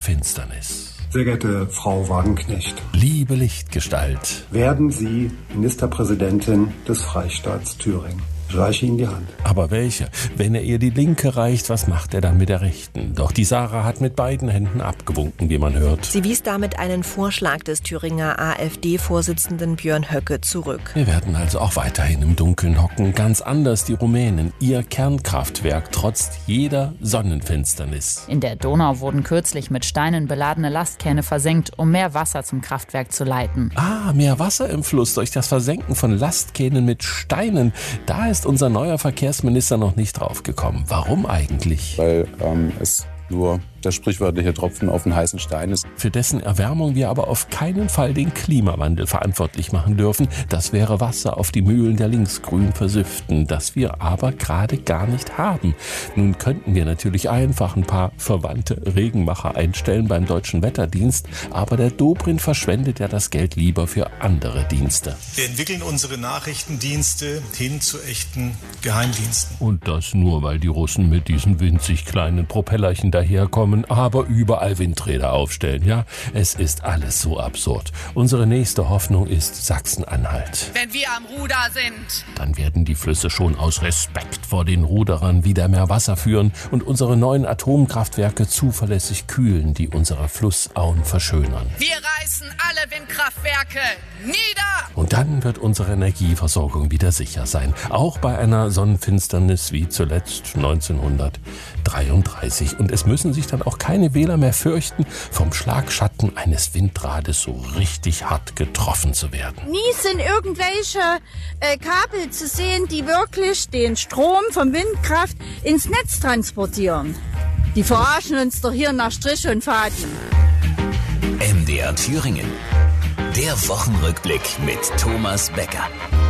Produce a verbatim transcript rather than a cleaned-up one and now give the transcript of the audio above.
Finsternis. Sehr geehrte Frau Wagenknecht. Liebe Lichtgestalt. Werden Sie Ministerpräsidentin des Freistaats Thüringen? Ich reiche Ihnen die Hand. Aber welche? Wenn er ihr die linke reicht, was macht er dann mit der rechten? Doch die Sarah hat mit beiden Händen abgewunken, wie man hört. Sie wies damit einen Vorschlag des Thüringer AfD-Vorsitzenden Björn Höcke zurück. Wir werden also auch weiterhin im Dunkeln hocken. Ganz anders die Rumänen. Ihr Kernkraftwerk trotz jeder Sonnenfinsternis. In der Donau wurden kürzlich mit Steinen beladene Lastkähne versenkt, um mehr Wasser zum Kraftwerk zu leiten. Ah, mehr Wasser im Fluss durch das Versenken von Lastkähnen mit Steinen. Da ist unser neuer Verkehrsminister noch nicht drauf gekommen. Warum eigentlich? Weil ähm, es nur der sprichwörtliche Tropfen auf den heißen Stein ist. Für dessen Erwärmung wir aber auf keinen Fall den Klimawandel verantwortlich machen dürfen. Das wäre Wasser auf die Mühlen der Linksgrünen versüften, das wir aber gerade gar nicht haben. Nun könnten wir natürlich einfach ein paar verwandte Regenmacher einstellen beim Deutschen Wetterdienst, aber der Dobrindt verschwendet ja das Geld lieber für andere Dienste. Wir entwickeln unsere Nachrichtendienste hin zu echten Geheimdiensten. Und das nur, weil die Russen mit diesen winzig kleinen Propellerchen daherkommen, aber überall Windräder aufstellen. Ja, es ist alles so absurd. Unsere nächste Hoffnung ist Sachsen-Anhalt. Wenn wir am Ruder sind, dann werden die Flüsse schon aus Respekt vor den Ruderern wieder mehr Wasser führen und unsere neuen Atomkraftwerke zuverlässig kühlen, die unsere Flussauen verschönern. Wir reißen alle Windkraftwerke nieder! Und dann wird unsere Energieversorgung wieder sicher sein. Auch bei einer Sonnenfinsternis wie zuletzt neunzehnhundertdreiunddreißig. Und es müssen sich dann auch keine Wähler mehr fürchten, vom Schlagschatten eines Windrades so richtig hart getroffen zu werden. Nie sind irgendwelche äh, Kabel zu sehen, die wirklich den Strom von Windkraft ins Netz transportieren. Die verarschen uns doch hier nach Strich und Faden. M D R Thüringen. Der Wochenrückblick mit Thomas Becker.